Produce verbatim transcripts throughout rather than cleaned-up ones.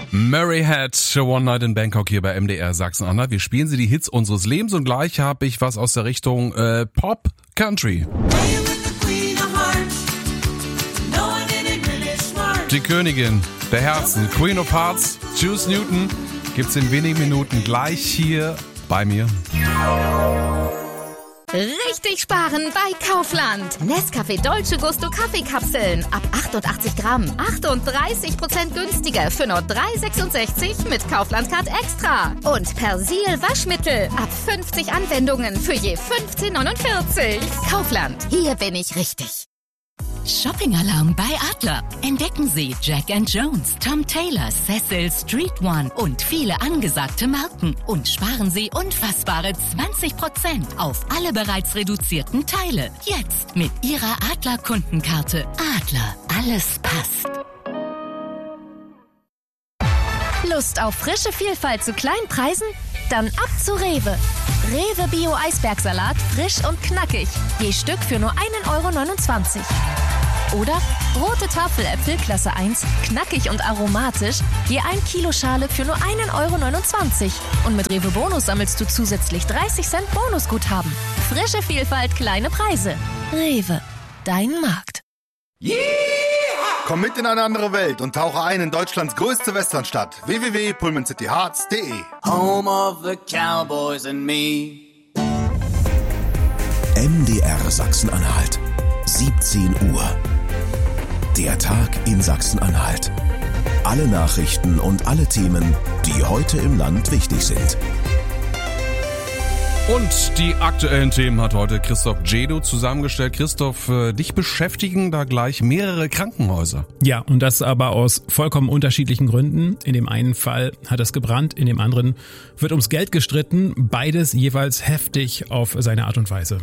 Murray had One Night in Bangkok hier bei M D R Sachsen-Anhalt. Wir spielen sie die Hits unseres Lebens und gleich habe ich was aus der Richtung äh, Pop Country. Die Königin der Herzen, Queen of Hearts, Juice Newton, gibt's in wenigen Minuten gleich hier bei mir. Richtig sparen bei Kaufland. Nescafé Dolce Gusto Kaffeekapseln ab achtundachtzig Gramm. achtunddreißig Prozent günstiger für nur drei Euro sechsundsechzig mit Kaufland Card Extra. Und Persil Waschmittel ab fünfzig Anwendungen für je fünfzehn Euro neunundvierzig. Kaufland, hier bin ich richtig. Shopping-Alarm bei Adler. Entdecken Sie Jack and Jones, Tom Taylor, Cecil, Street One und viele angesagte Marken. Und sparen Sie unfassbare zwanzig Prozent auf alle bereits reduzierten Teile. Jetzt mit Ihrer Adler-Kundenkarte. Adler, alles passt. Lust auf frische Vielfalt zu kleinen Preisen? Dann ab zu Rewe. Rewe Bio Eisbergsalat, frisch und knackig. Je Stück für nur ein Euro neunundzwanzig. Oder rote Tafeläpfel Klasse eins, knackig und aromatisch, je ein Kilo Schale für nur ein Euro neunundzwanzig. Und mit Rewe Bonus sammelst du zusätzlich dreißig Cent Bonusguthaben. Frische Vielfalt, kleine Preise. Rewe, dein Markt. Yeah! Komm mit in eine andere Welt und tauche ein in Deutschlands größte Westernstadt. w w w punkt pullman city hearts punkt de Home of the Cowboys and me. M D R Sachsen-Anhalt. siebzehn Uhr. Der Tag in Sachsen-Anhalt. Alle Nachrichten und alle Themen, die heute im Land wichtig sind. Und die aktuellen Themen hat heute Christoph Jedo zusammengestellt. Christoph, dich beschäftigen da gleich mehrere Krankenhäuser. Ja, und das aber aus vollkommen unterschiedlichen Gründen. In dem einen Fall hat es gebrannt, in dem anderen wird ums Geld gestritten. Beides jeweils heftig auf seine Art und Weise.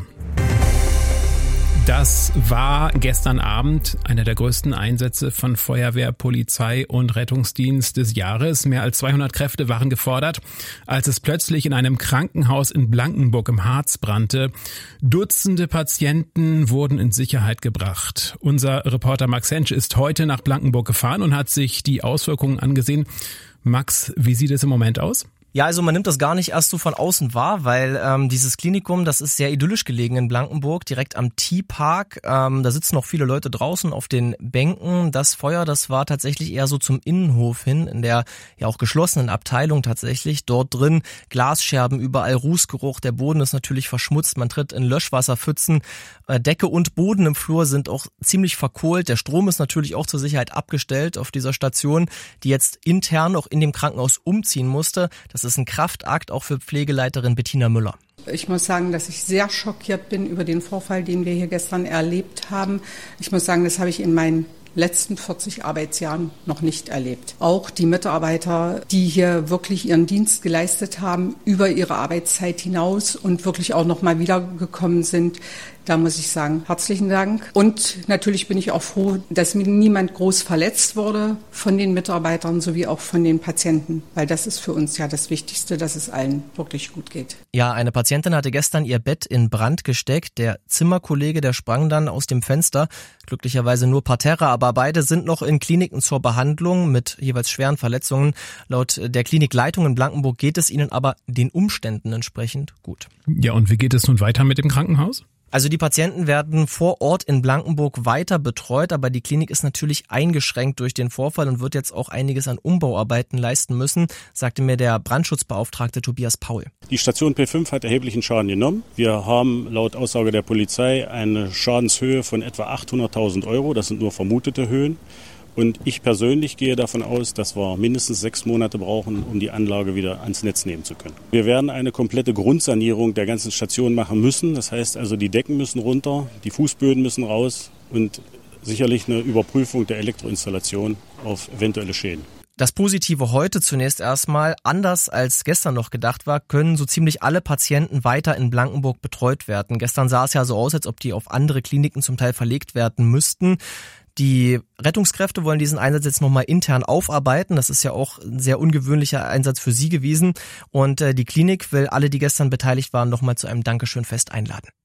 Das war gestern Abend einer der größten Einsätze von Feuerwehr, Polizei und Rettungsdienst des Jahres. Mehr als zweihundert Kräfte waren gefordert, als es plötzlich in einem Krankenhaus in Blankenburg im Harz brannte. Dutzende Patienten wurden in Sicherheit gebracht. Unser Reporter Max Hensch ist heute nach Blankenburg gefahren und hat sich die Auswirkungen angesehen. Max, wie sieht es im Moment aus? Ja, also man nimmt das gar nicht erst so von außen wahr, weil ähm, dieses Klinikum, das ist sehr idyllisch gelegen in Blankenburg, direkt am T-Park. Ähm, da sitzen noch viele Leute draußen auf den Bänken. Das Feuer, das war tatsächlich eher so zum Innenhof hin, in der ja auch geschlossenen Abteilung tatsächlich. Dort drin Glasscherben, überall Rußgeruch, der Boden ist natürlich verschmutzt, man tritt in Löschwasserpfützen. Äh, Decke und Boden im Flur sind auch ziemlich verkohlt. Der Strom ist natürlich auch zur Sicherheit abgestellt auf dieser Station, die jetzt intern auch in dem Krankenhaus umziehen musste. Das Das ist ein Kraftakt auch für Pflegeleiterin Bettina Müller. Ich muss sagen, dass ich sehr schockiert bin über den Vorfall, den wir hier gestern erlebt haben. Ich muss sagen, das habe ich in meinen letzten vierzig Arbeitsjahren noch nicht erlebt. Auch die Mitarbeiter, die hier wirklich ihren Dienst geleistet haben, über ihre Arbeitszeit hinaus und wirklich auch noch mal wiedergekommen sind, da muss ich sagen, herzlichen Dank. Und natürlich bin ich auch froh, dass mir niemand groß verletzt wurde von den Mitarbeitern sowie auch von den Patienten, weil das ist für uns ja das Wichtigste, dass es allen wirklich gut geht. Ja, eine Patientin hatte gestern ihr Bett in Brand gesteckt. Der Zimmerkollege, der sprang dann aus dem Fenster, glücklicherweise nur parterre, aber beide sind noch in Kliniken zur Behandlung mit jeweils schweren Verletzungen. Laut der Klinikleitung in Blankenburg geht es ihnen aber den Umständen entsprechend gut. Ja, und wie geht es nun weiter mit dem Krankenhaus? Also die Patienten werden vor Ort in Blankenburg weiter betreut, aber die Klinik ist natürlich eingeschränkt durch den Vorfall und wird jetzt auch einiges an Umbauarbeiten leisten müssen, sagte mir der Brandschutzbeauftragte Tobias Paul. Die Station P fünf hat erheblichen Schaden genommen. Wir haben laut Aussage der Polizei eine Schadenshöhe von etwa achthunderttausend Euro. Das sind nur vermutete Höhen. Und ich persönlich gehe davon aus, dass wir mindestens sechs Monate brauchen, um die Anlage wieder ans Netz nehmen zu können. Wir werden eine komplette Grundsanierung der ganzen Station machen müssen. Das heißt also, die Decken müssen runter, die Fußböden müssen raus und sicherlich eine Überprüfung der Elektroinstallation auf eventuelle Schäden. Das Positive heute zunächst erstmal, anders als gestern noch gedacht war, können so ziemlich alle Patienten weiter in Blankenburg betreut werden. Gestern sah es ja so aus, als ob die auf andere Kliniken zum Teil verlegt werden müssten. Die Rettungskräfte wollen diesen Einsatz jetzt nochmal intern aufarbeiten. Das ist ja auch ein sehr ungewöhnlicher Einsatz für sie gewesen. Und die Klinik will alle, die gestern beteiligt waren, nochmal zu einem Dankeschön-Fest einladen.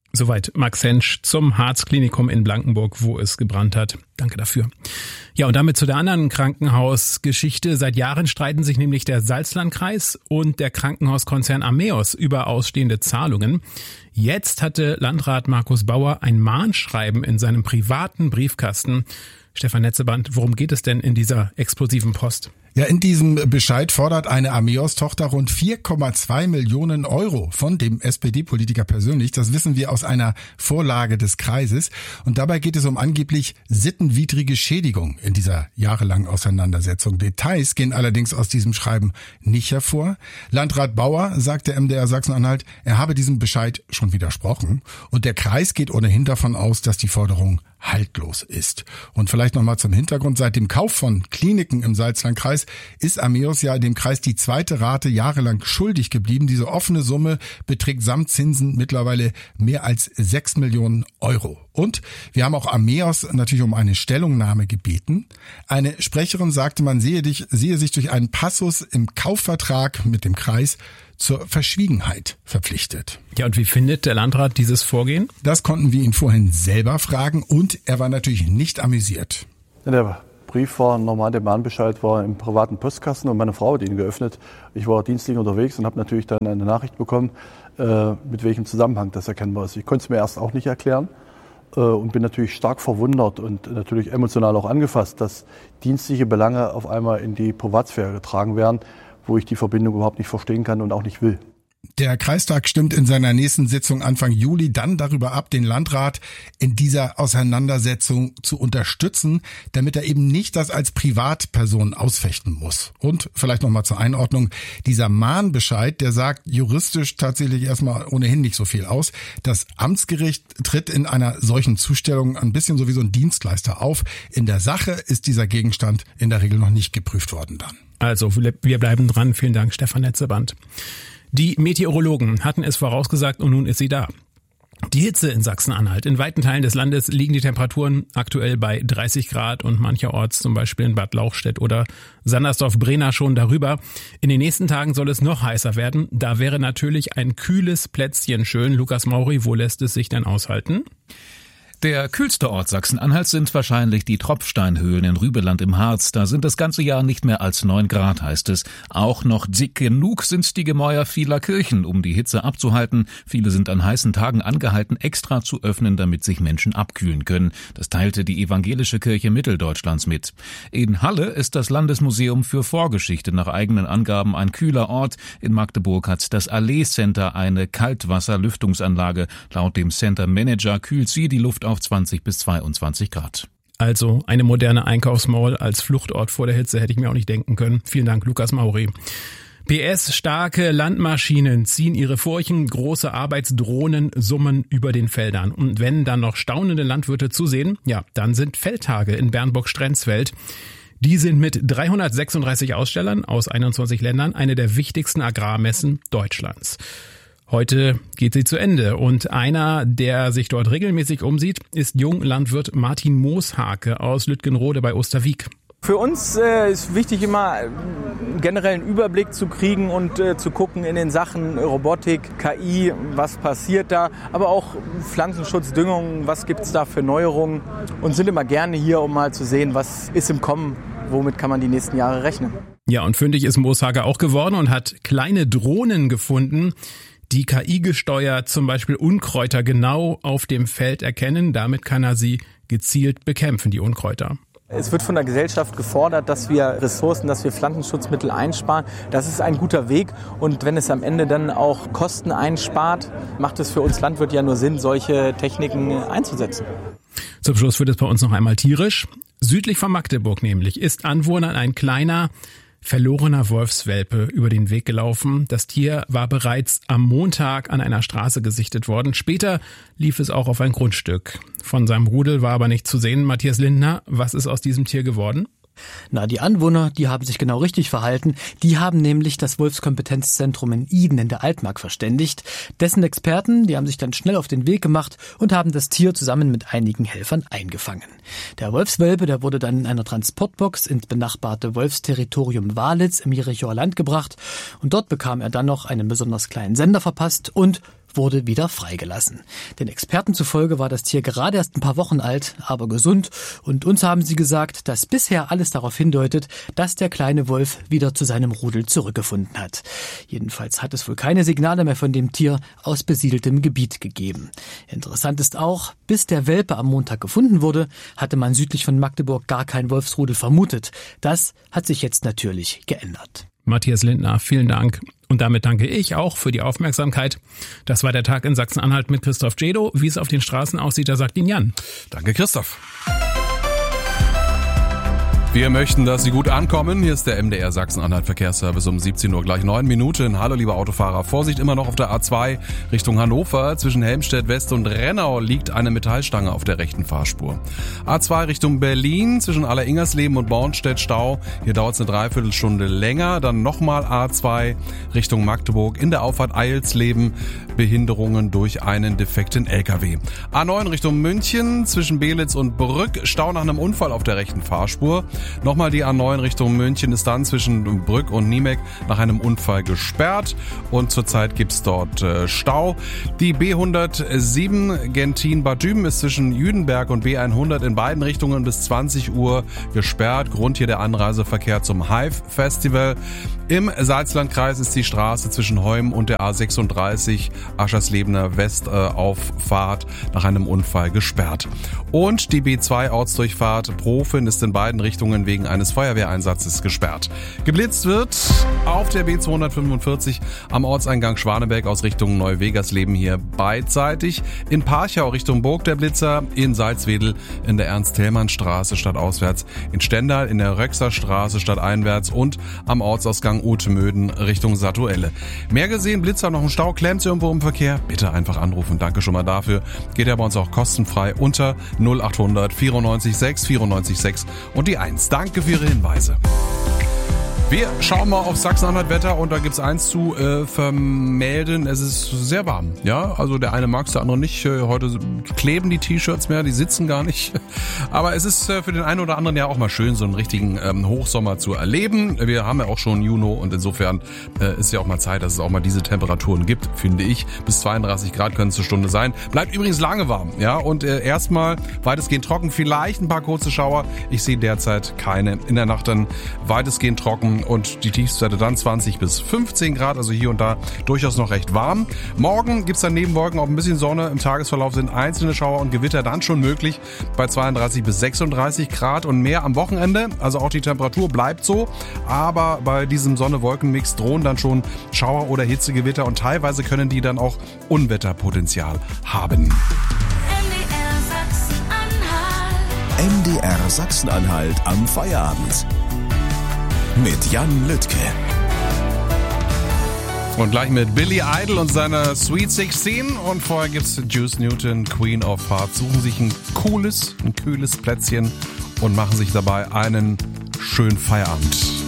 Soweit Max Hensch zum Harz-Klinikum in Blankenburg, wo es gebrannt hat. Danke dafür. Ja, und damit zu der anderen Krankenhausgeschichte. Seit Jahren streiten sich nämlich der Salzlandkreis und der Krankenhauskonzern Ameos über ausstehende Zahlungen. Jetzt hatte Landrat Markus Bauer ein Mahnschreiben in seinem privaten Briefkasten. Stefan Netzeband, worum geht es denn in dieser explosiven Post? Ja, in diesem Bescheid fordert eine Ameos-Tochter rund vier Komma zwei Millionen Euro von dem S P D-Politiker persönlich. Das wissen wir aus einer Vorlage des Kreises. Und dabei geht es um angeblich sittenwidrige Schädigung in dieser jahrelangen Auseinandersetzung. Details gehen allerdings aus diesem Schreiben nicht hervor. Landrat Bauer sagt der M D R Sachsen-Anhalt, er habe diesem Bescheid schon widersprochen. Und der Kreis geht ohnehin davon aus, dass die Forderung haltlos ist. Und vielleicht nochmal zum Hintergrund. Seit dem Kauf von Kliniken im Salzlandkreis ist Ameos ja dem Kreis die zweite Rate jahrelang schuldig geblieben. Diese offene Summe beträgt samt Zinsen mittlerweile mehr als sechs Millionen Euro. Und wir haben auch Ameos natürlich um eine Stellungnahme gebeten. Eine Sprecherin sagte, man sehe, dich, sehe sich durch einen Passus im Kaufvertrag mit dem Kreis zur Verschwiegenheit verpflichtet. Ja, und wie findet der Landrat dieses Vorgehen? Das konnten wir ihn vorhin selber fragen und er war natürlich nicht amüsiert. Der Brief war normal, der Mahnbescheid war im privaten Postkasten und meine Frau hat ihn geöffnet. Ich war dienstlich unterwegs und habe natürlich dann eine Nachricht bekommen, äh, mit welchem Zusammenhang das erkennbar ist. Ich konnte es mir erst auch nicht erklären äh, und bin natürlich stark verwundert und natürlich emotional auch angefasst, dass dienstliche Belange auf einmal in die Privatsphäre getragen werden, wo ich die Verbindung überhaupt nicht verstehen kann und auch nicht will. Der Kreistag stimmt in seiner nächsten Sitzung Anfang Juli dann darüber ab, den Landrat in dieser Auseinandersetzung zu unterstützen, damit er eben nicht das als Privatperson ausfechten muss. Und vielleicht nochmal zur Einordnung, dieser Mahnbescheid, der sagt juristisch tatsächlich erstmal ohnehin nicht so viel aus. Das Amtsgericht tritt in einer solchen Zustellung ein bisschen so wie so ein Dienstleister auf. In der Sache ist dieser Gegenstand in der Regel noch nicht geprüft worden dann. Also, wir bleiben dran. Vielen Dank, Stefan Netzeband. Die Meteorologen hatten es vorausgesagt und nun ist sie da. Die Hitze in Sachsen-Anhalt. In weiten Teilen des Landes liegen die Temperaturen aktuell bei dreißig Grad und mancherorts, zum Beispiel in Bad Lauchstädt oder Sandersdorf-Brena, schon darüber. In den nächsten Tagen soll es noch heißer werden. Da wäre natürlich ein kühles Plätzchen schön. Lukas Mauri, wo lässt es sich denn aushalten? Der kühlste Ort Sachsen-Anhalts sind wahrscheinlich die Tropfsteinhöhlen in Rübeland im Harz. Da sind das ganze Jahr nicht mehr als neun Grad, heißt es. Auch noch dick genug sind die Gemäuer vieler Kirchen, um die Hitze abzuhalten. Viele sind an heißen Tagen angehalten, extra zu öffnen, damit sich Menschen abkühlen können. Das teilte die Evangelische Kirche Mitteldeutschlands mit. In Halle ist das Landesmuseum für Vorgeschichte nach eigenen Angaben ein kühler Ort. In Magdeburg hat das Allee Center eine Kaltwasserlüftungsanlage. Laut dem Center Manager kühlt sie die Luft auf zwanzig bis zweiundzwanzig Grad. Also eine moderne Einkaufsmall als Fluchtort vor der Hitze hätte ich mir auch nicht denken können. Vielen Dank, Lukas Mauri. P S-starke Landmaschinen ziehen ihre Furchen, große Arbeitsdrohnen summen über den Feldern. Und wenn dann noch staunende Landwirte zusehen, ja, dann sind Feldtage in Bernburg-Strenzfeld. Die sind mit dreihundertsechsunddreißig Ausstellern aus einundzwanzig Ländern eine der wichtigsten Agrarmessen Deutschlands. Heute geht sie zu Ende und einer, der sich dort regelmäßig umsieht, ist Junglandwirt Martin Mooshake aus Lütgenrode bei Osterwieck. Für uns äh, ist wichtig, immer generell einen Überblick zu kriegen und äh, zu gucken in den Sachen Robotik, K I, was passiert da, aber auch Pflanzenschutz, Düngung, was gibt's da für Neuerungen und sind immer gerne hier, um mal zu sehen, was ist im Kommen, womit kann man die nächsten Jahre rechnen. Ja, und fündig ist Mooshake auch geworden und hat kleine Drohnen gefunden, die K I gesteuert zum Beispiel Unkräuter genau auf dem Feld erkennen. Damit kann er sie gezielt bekämpfen, die Unkräuter. Es wird von der Gesellschaft gefordert, dass wir Ressourcen, dass wir Pflanzenschutzmittel einsparen. Das ist ein guter Weg. Und wenn es am Ende dann auch Kosten einspart, macht es für uns Landwirte ja nur Sinn, solche Techniken einzusetzen. Zum Schluss wird es bei uns noch einmal tierisch. Südlich von Magdeburg nämlich ist Anwohnern ein kleiner verlorener Wolfswelpe über den Weg gelaufen. Das Tier war bereits am Montag an einer Straße gesichtet worden. Später lief es auch auf ein Grundstück. Von seinem Rudel war aber nichts zu sehen. Matthias Lindner, was ist aus diesem Tier geworden? Na, die Anwohner, die haben sich genau richtig verhalten. Die haben nämlich das Wolfskompetenzzentrum in Iden in der Altmark verständigt. Dessen Experten, die haben sich dann schnell auf den Weg gemacht und haben das Tier zusammen mit einigen Helfern eingefangen. Der Wolfswelpe, der wurde dann in einer Transportbox ins benachbarte Wolfsterritorium Walitz im Jerichoer Land gebracht und dort bekam er dann noch einen besonders kleinen Sender verpasst und wurde wieder freigelassen. Den Experten zufolge war das Tier gerade erst ein paar Wochen alt, aber gesund. Und uns haben sie gesagt, dass bisher alles darauf hindeutet, dass der kleine Wolf wieder zu seinem Rudel zurückgefunden hat. Jedenfalls hat es wohl keine Signale mehr von dem Tier aus besiedeltem Gebiet gegeben. Interessant ist auch, bis der Welpe am Montag gefunden wurde, hatte man südlich von Magdeburg gar kein Wolfsrudel vermutet. Das hat sich jetzt natürlich geändert. Matthias Lindner, vielen Dank. Und damit danke ich auch für die Aufmerksamkeit. Das war der Tag in Sachsen-Anhalt mit Christoph Djedo. Wie es auf den Straßen aussieht, da sagt Ihnen Jan. Danke, Christoph. Wir möchten, dass Sie gut ankommen. Hier ist der M D R Sachsen-Anhalt Verkehrsservice um siebzehn Uhr, gleich neun Minuten. Hallo, liebe Autofahrer. Vorsicht immer noch auf der A zwei Richtung Hannover. Zwischen Helmstedt West und Rennau liegt eine Metallstange auf der rechten Fahrspur. A zwei Richtung Berlin. Zwischen Alleringersleben und Bornstedt Stau. Hier dauert es eine Dreiviertelstunde länger. Dann nochmal A zwei Richtung Magdeburg. In der Auffahrt Eilsleben Behinderungen durch einen defekten L K W. A neun Richtung München. Zwischen Belitz und Brück. Stau nach einem Unfall auf der rechten Fahrspur. Nochmal die A neun Richtung München ist dann zwischen Brück und Niemek nach einem Unfall gesperrt und zurzeit gibt's dort äh, Stau. Die B hundertsieben Gentin-Bad Düben ist zwischen Jüdenberg und B hundert in beiden Richtungen bis zwanzig Uhr gesperrt. Grund hier der Anreiseverkehr zum Hive-Festival. Im Salzlandkreis ist die Straße zwischen Heum und der A sechsunddreißig Ascherslebener Westauffahrt äh, nach einem Unfall gesperrt. Und die B zwei Ortsdurchfahrt Profen ist in beiden Richtungen wegen eines Feuerwehreinsatzes gesperrt. Geblitzt wird auf der B zweihundertfünfundvierzig am Ortseingang Schwaneberg aus Richtung Neuwegersleben hier beidseitig. In Parchau Richtung Burg der Blitzer, in Salzwedel in der Ernst-Thälmann-Straße stadtauswärts, in Stendal in der Röxerstraße stadteinwärts und am Ortsausgang Uthmöden Richtung Satuelle. Mehr gesehen, Blitzer noch ein Stau, klemmt irgendwo im Verkehr? Bitte einfach anrufen. Danke schon mal dafür. Geht ja bei uns auch kostenfrei unter null achthundert vierundneunzig sechs vierundneunzig sechs und die eins. Danke für Ihre Hinweise. Wir schauen mal auf Sachsen-Anhalt Wetter und da gibt's eins zu äh, vermelden. Es ist sehr warm. Ja, also der eine mag's, der andere nicht. Äh, heute kleben die T-Shirts mehr, die sitzen gar nicht. Aber es ist äh, für den einen oder anderen ja auch mal schön, so einen richtigen ähm, Hochsommer zu erleben. Wir haben ja auch schon Juni und insofern äh, ist ja auch mal Zeit, dass es auch mal diese Temperaturen gibt, finde ich. Bis zweiunddreißig Grad können es zur Stunde sein. Bleibt übrigens lange warm. Ja, und äh, erstmal weitestgehend trocken, vielleicht ein paar kurze Schauer. Ich sehe derzeit keine. In der Nacht dann weitestgehend trocken. Und die Tiefstwerte dann zwanzig bis fünfzehn Grad, also hier und da durchaus noch recht warm. Morgen gibt's dann neben Wolken auch ein bisschen Sonne. Im Tagesverlauf sind einzelne Schauer und Gewitter dann schon möglich bei zweiunddreißig bis sechsunddreißig Grad und mehr am Wochenende. Also auch die Temperatur bleibt so, aber bei diesem Sonne-Wolken-Mix drohen dann schon Schauer oder Hitzegewitter und teilweise können die dann auch Unwetterpotenzial haben. M D R Sachsen-Anhalt am Feierabend. Mit Jan Lüttke. Und gleich mit Billy Idol und seiner Sweet sechzehn. Und vorher gibt's Juice Newton, Queen of Hearts. Suchen sich ein cooles, ein kühles Plätzchen und machen sich dabei einen schönen Feierabend.